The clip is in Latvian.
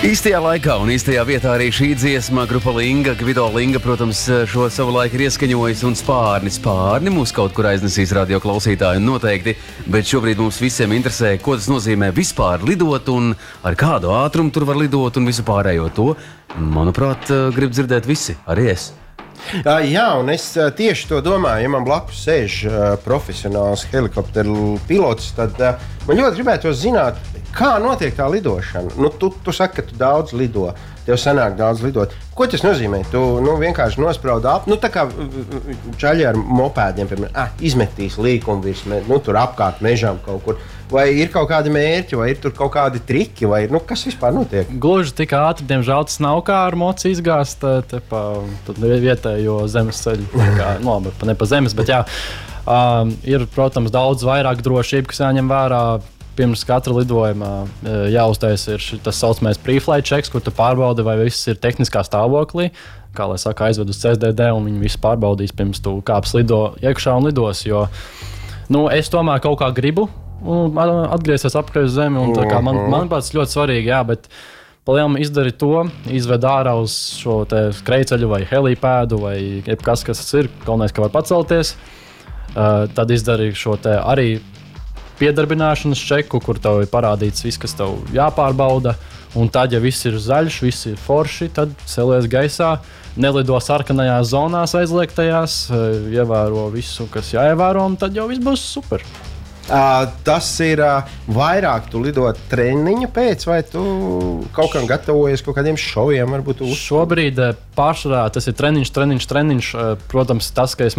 Īstajā laikā un īstajā vietā arī šī dziesma grupa Linga, Gvido Linga, protams, šo savu laiku ir ieskaņojis un spārni mūs kaut kur aiznesīs radio klausītāji noteikti, bet šobrīd mums visiem interesē, ko tas nozīmē vispār lidot un ar kādu ātrumu tur var lidot un visu pārējo to, manuprāt, grib dzirdēt visi, arī es. Jā, un es tieši to domāju, ja man blakus sēž profesionāls helikopteru pilots, tad man ļoti gribētos zināt, kā notiek tā lidošana. Nu, tu saki, ka tu daudz lido, tev sanāk daudz lidot. Ko tas nozīmē? Tu vienkārši nospraudi tā kā čaļi ar mopēdiem, piemēram, izmetīs līkumu virsmē, tur apkārt mežām kaut kur. Vai ir kaut kādi mērķi, vai ir tur kaut kādi triki, vai kas vispār notiek? Gluži tik ātri, diemžēl tas nav kā ar moci izgāzt vietējo zemes ceļu. Ne pa zemes, bet jā, ir, protams, daudz vairāk drošība, kas jāņem vērā. Pirms katra lidojuma jāuztais ir tas saucamais pre-flight checks, kur tu pārbaudi, vai viss ir tehniskā stāvoklī. Kā lai saka, aizved uz CSDD un viņi visu pārbaudīs, pirms tu kāps iekšā un lidos. Jo es tomēr kaut kā gribu atgriezties atpakaļ uz zemi. Manuprāt, tas ļoti svarīgi, jā, bet palielam izdari to, izved ārā uz šo skrejceļu vai helipēdu vai jebkas, kas tas ir. Galvenais, ka var pacelties. Tad izdari šo arī piedarbināšanas čeku, kur tev ir parādīts viss, kas tev jāpārbauda. Un tad, ja viss ir zaļš, viss ir forši, tad celies gaisā, nelido sarkanajās zonās aizliegtajās, ievēro visu, kas jāievēro, un tad jau viss būs super. Tas ir vairāk tu lidot treniņu pēc, vai tu kaut kam gatavojies, kaut kādiem šoviem? Šobrīd pārsvarā tas ir treniņš. Protams, tas, ka es